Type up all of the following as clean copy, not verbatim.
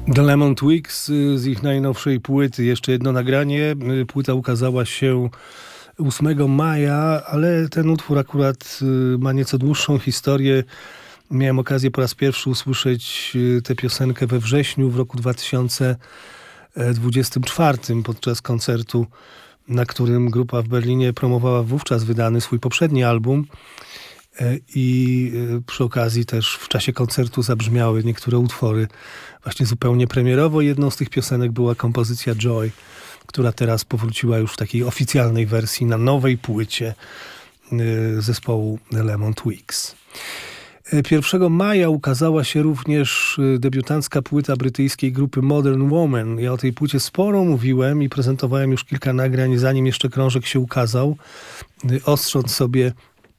The Lemon Twigs z ich najnowszej płyty. Jeszcze jedno nagranie. Płyta ukazała się 8 maja, ale ten utwór akurat ma nieco dłuższą historię. Miałem okazję po raz pierwszy usłyszeć tę piosenkę we wrześniu w roku 2024 podczas koncertu, na którym grupa w Berlinie promowała wówczas wydany swój poprzedni album. I przy okazji też w czasie koncertu zabrzmiały niektóre utwory właśnie zupełnie premierowo. Jedną z tych piosenek była kompozycja Joy, która teraz powróciła już w takiej oficjalnej wersji na nowej płycie zespołu Lemon Twigs. 1 maja ukazała się również debiutancka płyta brytyjskiej grupy Modern Woman. Ja o tej płycie sporo mówiłem i prezentowałem już kilka nagrań, zanim jeszcze krążek się ukazał, ostrząc sobie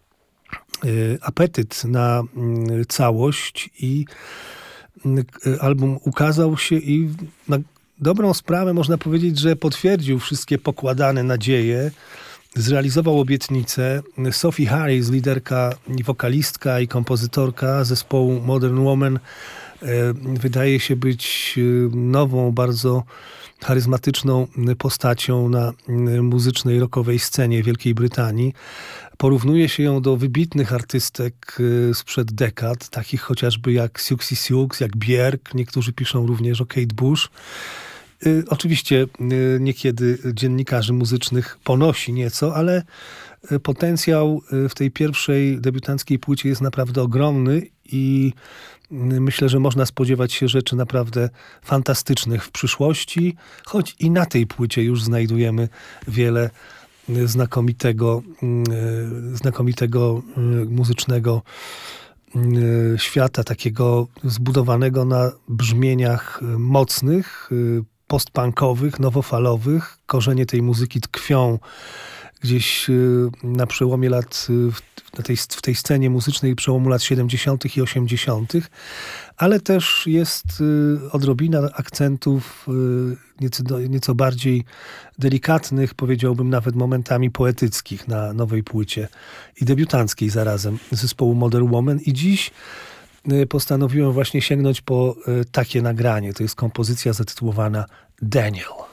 apetyt na całość, i album ukazał się i na dobrą sprawę można powiedzieć, że potwierdził wszystkie pokładane nadzieje, zrealizował obietnicę. Sophie Harris, liderka i wokalistka i kompozytorka zespołu Modern Woman, wydaje się być nową, bardzo charyzmatyczną postacią na muzycznej, rockowej scenie Wielkiej Brytanii. Porównuje się ją do wybitnych artystek sprzed dekad, takich chociażby jak Siouxsie Sioux, jak Björk. Niektórzy piszą również o Kate Bush. Oczywiście niekiedy dziennikarzy muzycznych ponosi nieco, ale potencjał w tej pierwszej debiutanckiej płycie jest naprawdę ogromny i myślę, że można spodziewać się rzeczy naprawdę fantastycznych w przyszłości, choć i na tej płycie już znajdujemy wiele znakomitego muzycznego świata, takiego zbudowanego na brzmieniach mocnych, postpunkowych, nowofalowych. Korzenie tej muzyki tkwią gdzieś na przełomie lat, w tej scenie muzycznej przełomu lat 70. i 80., ale też jest odrobina akcentów nieco bardziej delikatnych, powiedziałbym nawet momentami poetyckich na nowej płycie i debiutanckiej zarazem zespołu Modern Woman. I dziś postanowiłem właśnie sięgnąć po takie nagranie. To jest kompozycja zatytułowana Daniel.